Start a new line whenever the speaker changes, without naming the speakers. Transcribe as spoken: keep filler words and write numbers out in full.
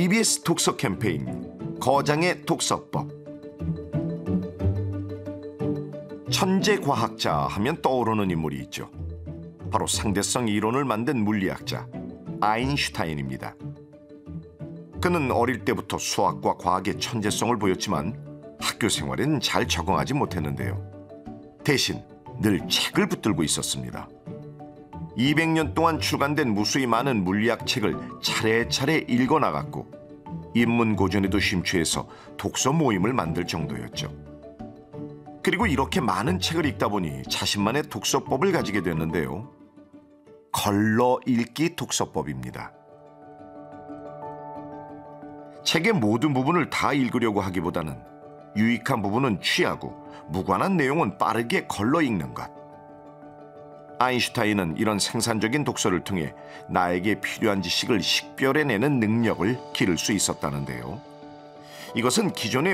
이비에스 독서 캠페인 거장의 독서법. 천재 과학자 하면 떠오르는 인물이 있죠. 바로 상대성 이론을 만든 물리학자 아인슈타인입니다. 그는 어릴 때부터 수학과 과학의 천재성을 보였지만 학교 생활엔 잘 적응하지 못했는데요. 대신 늘 책을 붙들고 있었습니다. 이백 년 동안 출간된 무수히 많은 물리학 책을 차례차례 읽어나갔고 인문고전에도 심취해서 독서 모임을 만들 정도였죠. 그리고 이렇게 많은 책을 읽다 보니 자신만의 독서법을 가지게 됐는데요. 걸러 읽기 독서법입니다. 책의 모든 부분을 다 읽으려고 하기보다는 유익한 부분은 취하고 무관한 내용은 빠르게 걸러 읽는 것. 아인슈타인은 이런 생산적인 독서를 통해 나에게 필요한 지식을 식별해내는 능력을 기를 수 있었다는데요. 이것은 기존의